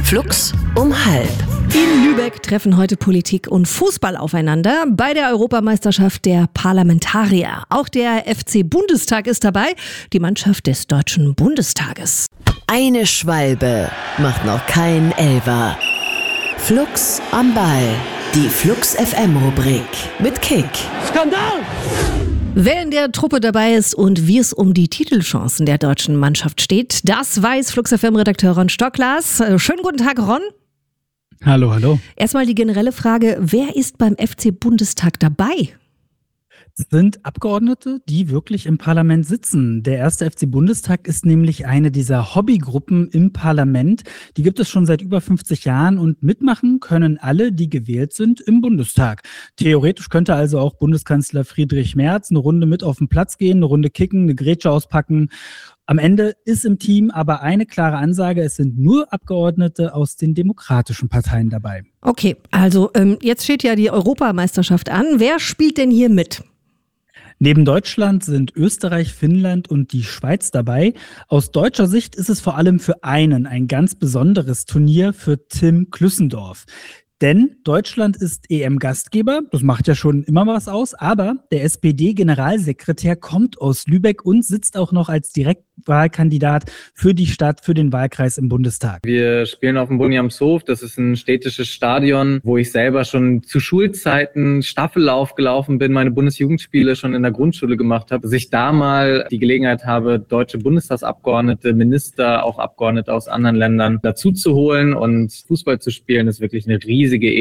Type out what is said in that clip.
Flux um 12:30. In Lübeck treffen heute Politik und Fußball aufeinander bei der Europameisterschaft der Parlamentarier. Auch der FC Bundestag ist dabei, die Mannschaft des Deutschen Bundestages. Eine Schwalbe macht noch keinen Elfer. Flux am Ball. Die Flux FM-Rubrik mit Kick. Skandal! Wer in der Truppe dabei ist und wie es um die Titelchancen der deutschen Mannschaft steht, das weiß Flux FM-Redakteur Ron Stocklas. Schönen guten Tag, Ron. Hallo, hallo. Erstmal die generelle Frage, wer ist beim FC Bundestag dabei? Es sind Abgeordnete, die wirklich im Parlament sitzen. Der erste FC Bundestag ist nämlich eine dieser Hobbygruppen im Parlament. Die gibt es schon seit über 50 Jahren und mitmachen können alle, die gewählt sind im Bundestag. Theoretisch könnte also auch Bundeskanzler Friedrich Merz eine Runde mit auf den Platz gehen, eine Runde kicken, eine Grätsche auspacken. Am Ende ist im Team aber eine klare Ansage, es sind nur Abgeordnete aus den demokratischen Parteien dabei. Okay, also jetzt steht ja die Europameisterschaft an. Wer spielt denn hier mit? Neben Deutschland sind Österreich, Finnland und die Schweiz dabei. Aus deutscher Sicht ist es vor allem für einen ein ganz besonderes Turnier, für Tim Klüssendorf. Denn Deutschland ist EM-Gastgeber, das macht ja schon immer was aus, aber der SPD-Generalsekretär kommt aus Lübeck und sitzt auch noch als Direktwahlkandidat für die Stadt, für den Wahlkreis im Bundestag. Wir spielen auf dem Boniamshof, das ist ein städtisches Stadion, wo ich selber schon zu Schulzeiten Staffellauf gelaufen bin, meine Bundesjugendspiele schon in der Grundschule gemacht habe, dass ich da mal die Gelegenheit habe, deutsche Bundestagsabgeordnete, Minister, auch Abgeordnete aus anderen Ländern dazu zu holen und Fußball zu spielen, ist wirklich eine riesige